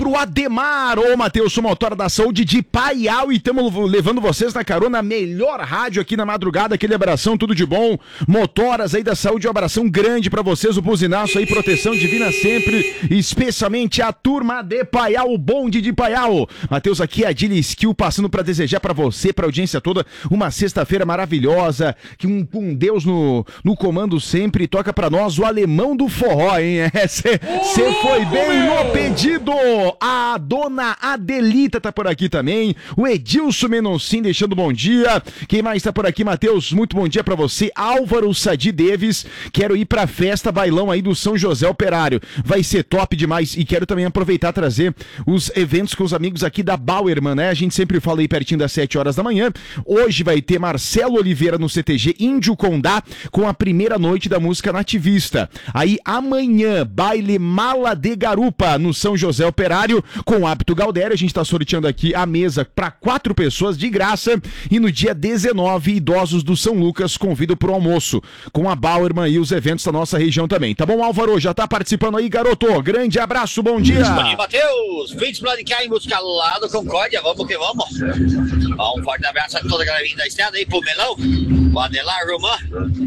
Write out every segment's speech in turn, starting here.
pro Ademar. Ô, Matheus, sou motora da saúde de Paial e estamos levando vocês na carona, melhor rádio aqui na madrugada. Aquele abração, tudo de bom. Motoras aí da saúde, um abração grande pra vocês. O buzinaço aí, proteção divina sempre, especialmente a turma de Paial, o bonde de Paial. Matheus, aqui a Dili Skill passando pra desejar pra você, pra audiência toda, uma sexta-feira maravilhosa, que com Deus no comando sempre. Toca pra nós o alemão do forró, hein? Você foi bem no pedido. A dona Adelita tá por aqui também. O Edilson Menoncin deixando bom dia. Quem mais tá por aqui, Matheus? Muito bom dia pra você. Álvaro Sadi Deves. Quero ir pra festa bailão aí do São José Operário. Vai ser top demais. E quero também aproveitar e trazer os eventos com os amigos aqui da Bauerman, né? A gente sempre fala aí pertinho das 7 horas da manhã. Hoje vai ter Marcelo Oliveira no CTG Índio Condá com a primeira noite da música nativista. Aí amanhã, baile Mala de Garupa no São José Operário com o Hábito Galdério. A gente tá sorteando aqui a mesa para 4 pessoas de graça. E no dia 19, idosos do São Lucas convidam pro almoço com a Bauerman e os eventos da nossa região também. Tá bom, Álvaro? Já tá participando aí, garoto? Grande abraço, bom dia! Bom dia, Matheus! Fritz lá de cá em música lá do Concórdia, vamos que vamos! Um forte abraço a toda a galerinha da estrada aí, pro Melão, pro Adelar Romã,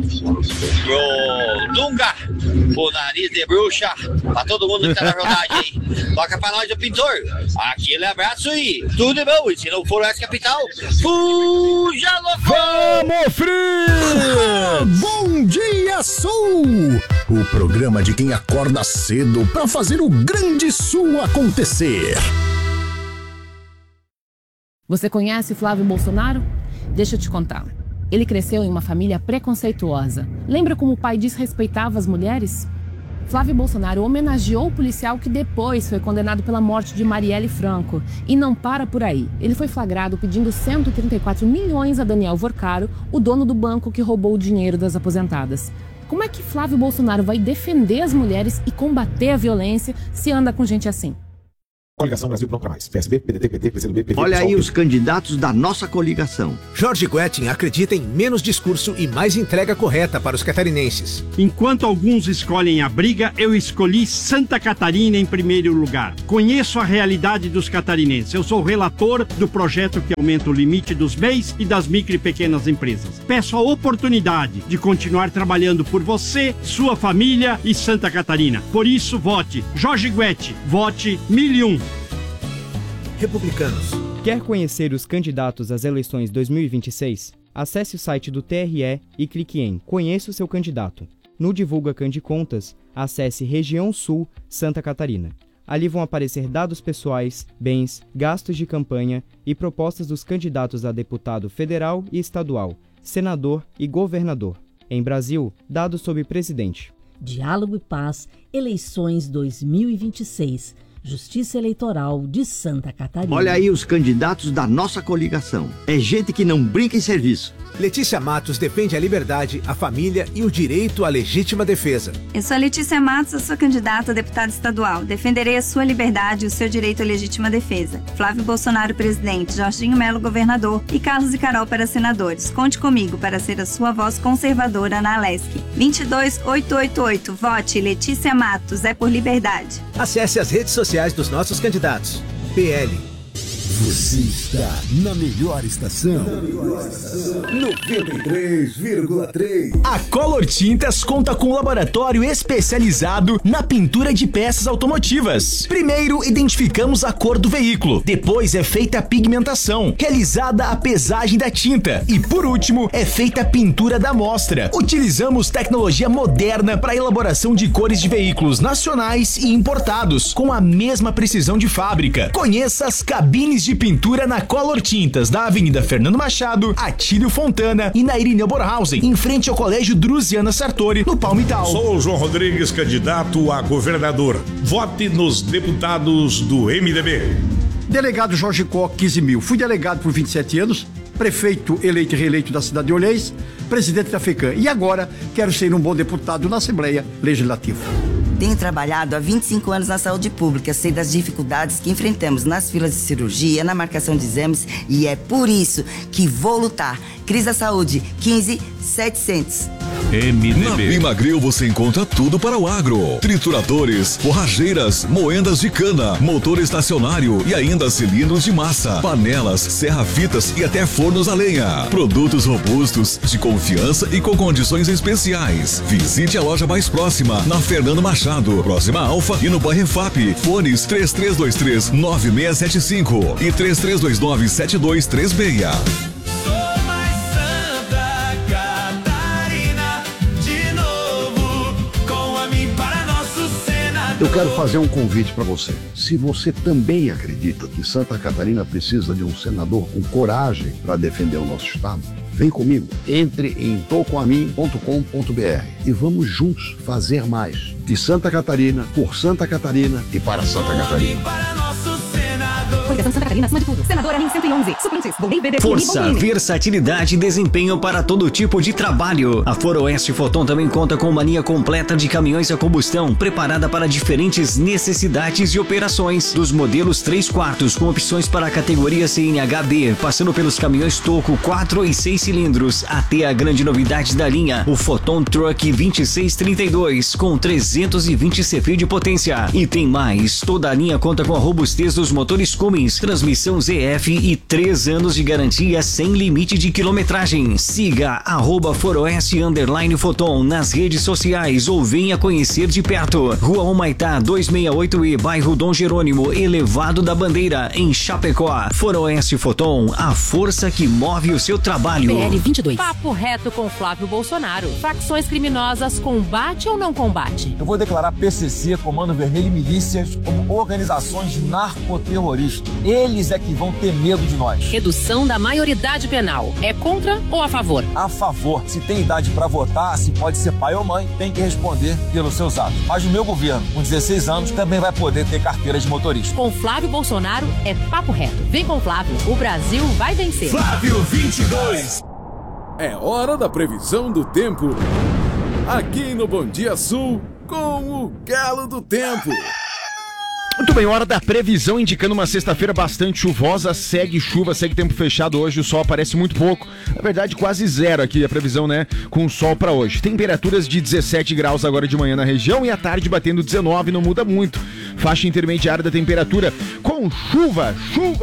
pro Dunga, pro Nariz de Bruxa, pra todo mundo que tá na rodagem aí. Toca pra nós o pintor. Aquele abraço e tudo de bom. E se não for essa capital, fuja louco! Vamos, Fritz! Bom dia, Sul! O programa de quem acorda cedo pra fazer o Grande Sul acontecer. Você conhece Flávio Bolsonaro? Deixa eu te contar. Ele cresceu em uma família preconceituosa. Lembra como o pai desrespeitava as mulheres? Flávio Bolsonaro homenageou o policial que depois foi condenado pela morte de Marielle Franco. E não para por aí. Ele foi flagrado pedindo 134 milhões a Daniel Vorcaro, o dono do banco que roubou o dinheiro das aposentadas. Como é que Flávio Bolsonaro vai defender as mulheres e combater a violência se anda com gente assim? Coligação Brasil Pronto pra Mais. PSB, PDT, PT, PCdoB, PV, Olha PSOL, aí os candidatos da nossa coligação. Jorge Guetin acredita em menos discurso e mais entrega correta para os catarinenses. Enquanto alguns escolhem a briga, eu escolhi Santa Catarina em primeiro lugar. Conheço a realidade dos catarinenses. Eu sou relator do projeto que aumenta o limite dos MEIs e das micro e pequenas empresas. Peço a oportunidade de continuar trabalhando por você, sua família e Santa Catarina. Por isso, vote Jorge Guetin. Vote 1001. Republicanos. Quer conhecer os candidatos às eleições 2026? Acesse o site do TRE e clique em Conheça o seu candidato. No Divulga Candicontas, acesse Região Sul, Santa Catarina. Ali vão aparecer dados pessoais, bens, gastos de campanha e propostas dos candidatos a deputado federal e estadual, senador e governador. Em Brasil, dados sobre presidente. Diálogo e Paz, eleições 2026. Justiça Eleitoral de Santa Catarina. Olha aí os candidatos da nossa coligação. É gente que não brinca em serviço. Letícia Matos defende a liberdade, a família e o direito à legítima defesa. Eu sou a Letícia Matos, eu sou candidata a deputada estadual. Defenderei a sua liberdade e o seu direito à legítima defesa. Flávio Bolsonaro, presidente, Jorginho Melo, governador e Carlos e Carol para senadores. Conte comigo para ser a sua voz conservadora na Alesc. 22888. Vote Letícia Matos, é por liberdade. Acesse as redes sociais dos nossos candidatos. PL. Você está na melhor estação. 93,3. A Color Tintas conta com um laboratório especializado na pintura de peças automotivas. Primeiro, identificamos a cor do veículo. Depois é feita a pigmentação, realizada a pesagem da tinta. E por último, é feita a pintura da amostra. Utilizamos tecnologia moderna para a elaboração de cores de veículos nacionais e importados, com a mesma precisão de fábrica. Conheça as cabines de pintura na Color Tintas, da Avenida Fernando Machado, Atílio Fontana e na Irineu Borhausen, em frente ao Colégio Druziana Sartori, no Palmital. Sou o João Rodrigues, candidato a governador. Vote nos deputados do MDB. Delegado Jorge Koch, 15 mil. Fui delegado por 27 anos, prefeito eleito e reeleito da cidade de Olhês, presidente da FECAM. E agora quero ser um bom deputado na Assembleia Legislativa. Tenho trabalhado há 25 anos na saúde pública, sei das dificuldades que enfrentamos nas filas de cirurgia, na marcação de exames, e é por isso que vou lutar. Cris da Saúde, 15700. MDB. Na Bimagril você encontra tudo para o agro. Trituradores, forrageiras, moendas de cana, motor estacionário e ainda cilindros de massa, panelas, serra-fitas e até fornos a lenha. Produtos robustos, de confiança e com condições especiais. Visite a loja mais próxima, na Fernando Machado, próxima Alfa e no bairro FAP. Fones 3323-9675 e 3329-7236. Eu quero fazer um convite para você. Se você também acredita que Santa Catarina precisa de um senador com coragem para defender o nosso estado, vem comigo. Entre em tocoamin.com.br e vamos juntos fazer mais. De Santa Catarina, por Santa Catarina e para Santa Catarina. Coligação Santa Catarina, acima de tudo. Senadora NIM 111. Suplentes. Força, versatilidade e desempenho para todo tipo de trabalho. A Foroeste Foton também conta com uma linha completa de caminhões a combustão, preparada para diferentes necessidades e operações. Dos modelos 3/4 com opções para a categoria CNHB, passando pelos caminhões Toco 4 e 6 cilindros, até a grande novidade da linha, o Foton Truck 2632, com 320 CFI de potência. E tem mais, toda a linha conta com a robustez dos motores Cummins, transmissão ZF e 3 anos de garantia sem limite de quilometragem. Siga @Foroeste_Foton nas redes sociais ou venha conhecer de perto. Rua Humaitá 268E, bairro Dom Jerônimo, Elevado da Bandeira, em Chapecó. Foroeste Foton, a força que move o seu trabalho. PL 22. Papo reto com Flávio Bolsonaro. Facções criminosas, combate ou não combate? Eu vou declarar PCC, Comando Vermelho e milícias como organizações narcoterroristas. Eles é que vão ter medo de nós. Redução da maioridade penal. É contra ou a favor? A favor. Se tem idade para votar, se pode ser pai ou mãe, tem que responder pelos seus atos. Mas o meu governo, com 16 anos, também vai poder ter carteira de motorista. Com Flávio Bolsonaro é papo reto. Vem com Flávio, o Brasil vai vencer. Flávio 22. É hora da previsão do tempo. Aqui no Bom Dia Sul, com o Galo do Tempo. Muito bem, hora da previsão indicando uma sexta-feira bastante chuvosa, segue chuva, segue tempo fechado hoje, o sol aparece muito pouco, na verdade quase zero aqui a previsão, né, com o sol pra hoje. Temperaturas de 17 graus agora de manhã na região e à tarde batendo 19, não muda muito. Faixa intermediária da temperatura com chuva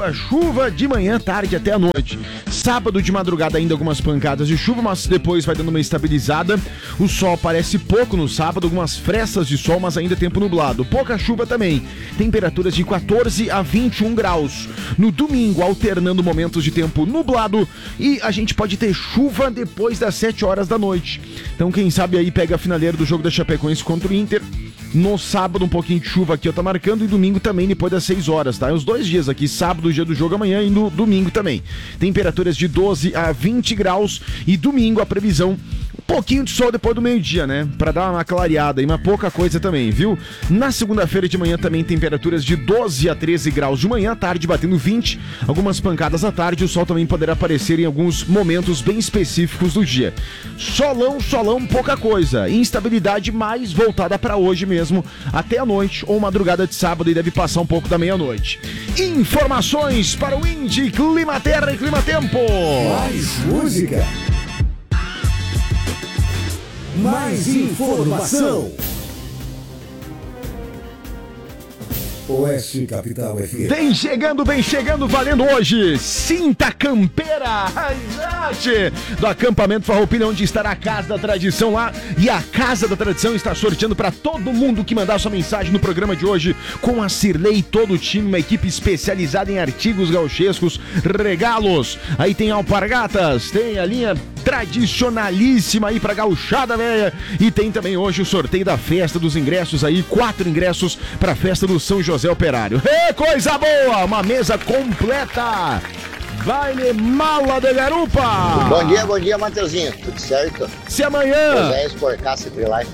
de manhã, tarde até a noite. Sábado de madrugada ainda algumas pancadas de chuva, mas depois vai dando uma estabilizada. O sol aparece pouco no sábado, algumas frestas de sol, mas ainda tempo nublado. Pouca chuva também. Temperaturas de 14 a 21 graus. No domingo, alternando momentos de tempo nublado e a gente pode ter chuva depois das 7 horas da noite. Então quem sabe aí pega a finaleira do jogo da Chapecoense contra o Inter. No sábado um pouquinho de chuva aqui eu tô marcando e domingo também depois das 6 horas, tá? Os 2 dias aqui, sábado, dia do jogo, amanhã e no domingo também. Temperaturas de 12 a 20 graus e domingo a previsão um pouquinho de sol depois do meio-dia, né? Pra dar uma clareada aí, mas pouca coisa também, viu? Na segunda-feira de manhã também temperaturas de 12 a 13 graus de manhã, à tarde batendo 20, algumas pancadas à tarde, o sol também poderá aparecer em alguns momentos bem específicos do dia. Solão, pouca coisa. Instabilidade mais voltada pra hoje mesmo, até a noite ou madrugada de sábado e deve passar um pouco da meia-noite. Informações para o Indy Climaterra e Climatempo. Mais música. Mais informação. Oeste Capital FM. Vem chegando, valendo hoje. Cinta Campeira, do acampamento Farroupilha, onde estará a Casa da Tradição lá. E a Casa da Tradição está sorteando para todo mundo que mandar sua mensagem no programa de hoje, com a Cirlei e todo o time, uma equipe especializada em artigos gauchescos, regalos. Aí tem alpargatas, tem a linha tradicionalíssima aí pra gauchada velha. E tem também hoje o sorteio da festa dos ingressos aí, 4 ingressos pra festa do São José Operário. Coisa boa! Uma mesa completa! Baile Mala de Garupa! Bom dia, Mateuzinho. Tudo certo? Se amanhã... José Esporcaça Trilai.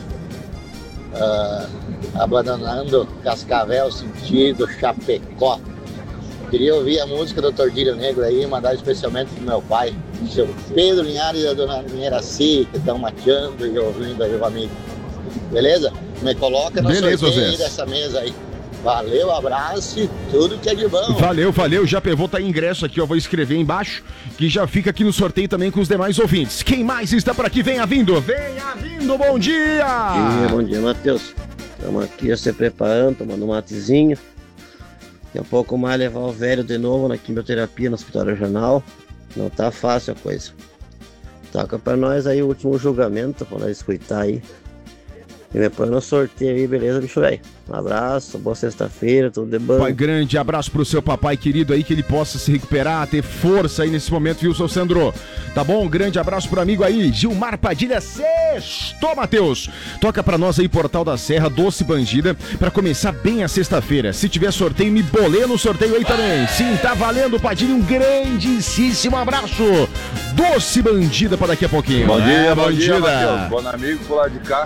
Abandonando Cascavel, sentido Chapecó. Queria ouvir a música do Tordilho Negro aí, mandar especialmente pro meu pai, seu Pedro Linhares e a dona Mineraci, que estão mateando e ouvindo aí o amigo. Beleza? Me coloca no sorteio aí dessa mesa aí. Valeu, abraço e tudo que é de bom. Valeu. Já vou tá em ingresso aqui, ó. Vou escrever embaixo, que já fica aqui no sorteio também com os demais ouvintes. Quem mais está por aqui? Venha vindo, bom dia! Bom dia, Matheus. Estamos aqui se preparando, tomando um matezinho. Daqui a pouco mais levar o velho de novo na quimioterapia no Hospital Regional. Não tá fácil a coisa. Toca pra nós aí o último julgamento, pra nós escutar aí. E depois no sorteio aí, beleza, bicho velho? Um abraço, boa sexta-feira, tudo de bom. Grande abraço pro seu papai querido aí, que ele possa se recuperar, ter força aí nesse momento, viu, seu Sandro? Tá bom? Um grande abraço pro amigo aí, Gilmar Padilha. Sextou, Matheus! Toca pra nós aí, Portal da Serra, Doce Bandida, pra começar bem a sexta-feira. Se tiver sorteio, me bolê no sorteio aí também. Sim, tá valendo, Padilha, um grandíssimo abraço. Doce Bandida pra daqui a pouquinho. Bom dia, Matheus. Bom amigo por lá de cá.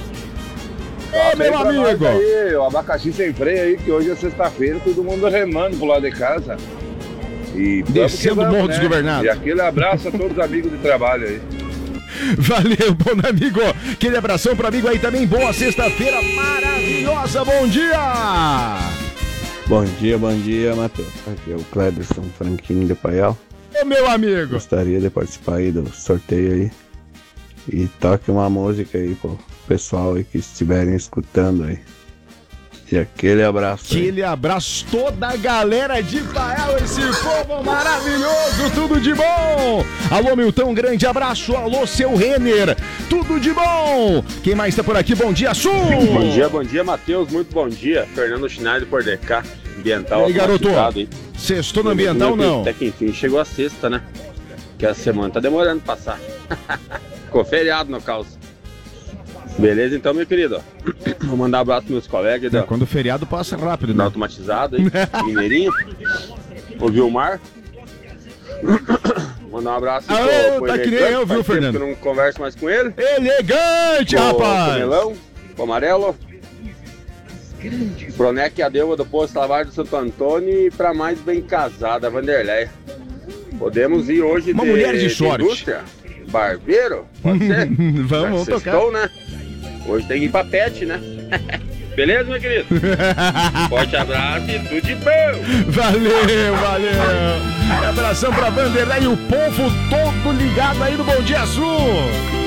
Ô, meu amigo! Aí, o abacaxi sem freio aí, que hoje é sexta-feira, todo mundo remando pro lado de casa. E descendo o Morro Desgovernado. E aquele abraço a todos os amigos de trabalho aí. Valeu, bom amigo. Aquele abração pro amigo aí também. Boa sexta-feira maravilhosa. Bom dia! Bom dia, Matheus. Aqui é o Cleberson Franquinho de Paial. Ô, meu amigo! Gostaria de participar aí do sorteio aí. E toque uma música aí pro pessoal aí que estiverem escutando aí. E aquele abraço aí. Aquele abraço, toda a galera de Paial, esse povo maravilhoso, tudo de bom! Alô, Milton, grande abraço. Alô, seu Renner, tudo de bom! Quem mais tá por aqui? Bom dia, Sul! Bom dia, Matheus, muito bom dia. Fernando Schneider por DK, ambiental. E aí, garoto? Sextou no ambiental, não? Até que enfim, chegou a sexta, né? Que a semana tá demorando pra passar. Ficou feriado no caos. Beleza, então, meu querido. Vou mandar um abraço pros meus colegas. Quando o feriado passa rápido, né? Automatizado, hein? Mineirinho. O Vilmar. Mandar um abraço pro tá que nem eu, viu, Fernando? Eu não converso mais com ele. Elegante, rapaz! O Melão, o Amarelo. Pro Neck e a Deuva do Posto Lavar do Santo Antônio. E pra mais bem casada, a Vanderleia. Podemos ir hoje uma mulher de sorte. Indústria? Barbeiro? Pode ser? Vamos tocar. Né? Hoje tem que ir pra pet, né? Beleza, meu querido? Forte abraço e tudo de bom! Valeu! Abração pra Vanderlei e o povo todo ligado aí no Bom Dia Sul!